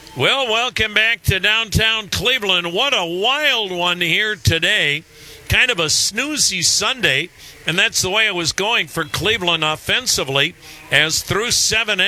Well, welcome back to downtown Cleveland. What a wild one here today. Kind of a snoozy Sunday, and that's the way it was going for Cleveland offensively as through 7